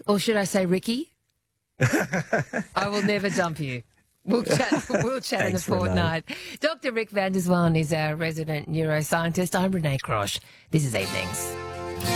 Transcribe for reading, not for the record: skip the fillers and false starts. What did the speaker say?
Or should I say Ricky? I will never dump you. We'll chat in a fortnight. Dr. Rick van der Zwaan is our resident neuroscientist. I'm Renee Crosh. This is Evenings.